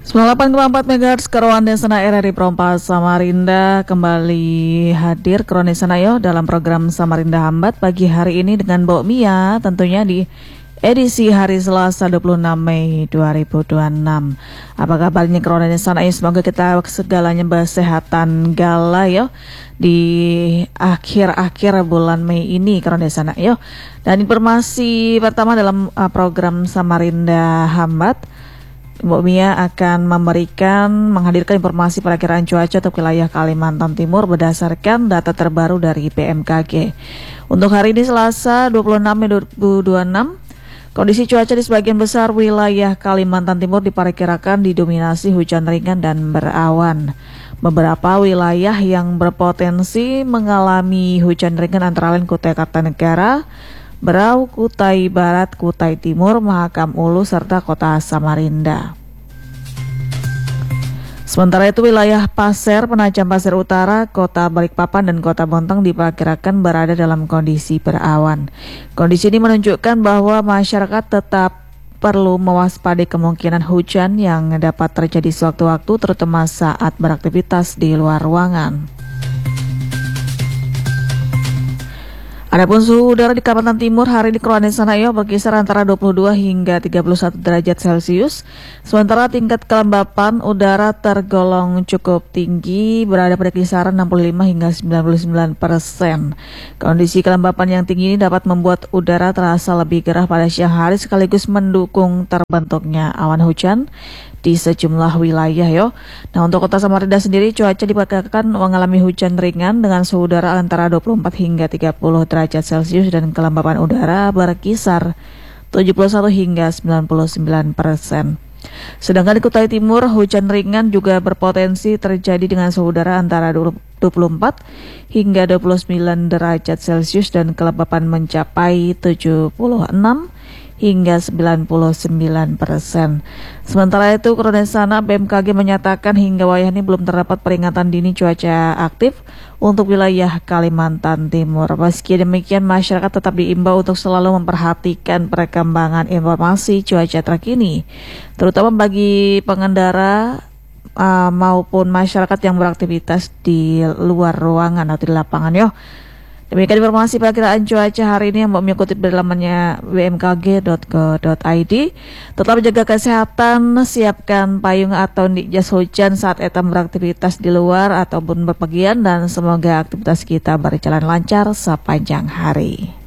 98,4 MHz Kerawan Desana RRI Prompa Samarinda kembali hadir Kerawan Desana yo dalam program Samarinda Hambat pagi hari ini dengan Mbok Mia tentunya di edisi hari Selasa 26 Mei 2026. Apa kabarnya Kerawan Desana yo, semoga kita segalanya kesehatan gala yo di akhir-akhir bulan Mei ini Kerawan Desana yo. Dan informasi pertama dalam program Samarinda Hambat, Mbok Mia akan menghadirkan informasi perakiraan cuaca untuk wilayah Kalimantan Timur berdasarkan data terbaru dari BMKG. Untuk hari ini Selasa 26 Mei 2026, kondisi cuaca di sebagian besar wilayah Kalimantan Timur diperkirakan didominasi hujan ringan dan berawan. Beberapa wilayah yang berpotensi mengalami hujan ringan antara lain Kutai Kartanegara, Berau, Kutai Barat, Kutai Timur, Mahakam Ulu, serta Kota Samarinda. Sementara itu wilayah Pasir, Penajam Pasir Utara, Kota Balikpapan, dan Kota Bontang diperkirakan berada dalam kondisi berawan. Kondisi ini menunjukkan bahwa masyarakat tetap perlu mewaspadai kemungkinan hujan yang dapat terjadi sewaktu-waktu, terutama saat beraktivitas di luar ruangan. Adapun suhu udara di Kalimantan Timur hari ini Kerawan Desana yo berkisar antara 22 hingga 31 derajat Celcius. Sementara tingkat kelembapan udara tergolong cukup tinggi, berada pada kisaran 65 hingga 99%. Kondisi kelembapan yang tinggi ini dapat membuat udara terasa lebih gerah pada siang hari sekaligus mendukung terbentuknya awan hujan di sejumlah wilayah yo. Nah, untuk Kota Samarinda sendiri cuaca diperkirakan mengalami hujan ringan dengan suhu udara antara 24 hingga 30 derajat Celcius dan kelembapan udara berkisar 71 hingga 99%. Sedangkan di Kutai Timur hujan ringan juga berpotensi terjadi dengan suhu udara antara 24 hingga 29 derajat Celcius dan kelembapan mencapai 76 hingga 99%. Sementara itu, Kerawan Desana BMKG menyatakan hingga wayah ini belum terdapat peringatan dini cuaca aktif untuk wilayah Kalimantan Timur. Meski demikian, masyarakat tetap diimbau untuk selalu memperhatikan perkembangan informasi cuaca terkini, terutama bagi pengendara maupun masyarakat yang beraktivitas di luar ruangan atau di lapangan yo. Demikian informasi perakiraan cuaca hari ini yang mengikuti dari lamannya bmkg.go.id. Tetap jaga kesehatan, siapkan payung atau jas hujan saat etam beraktivitas di luar ataupun berpergian, dan semoga aktivitas kita berjalan lancar sepanjang hari.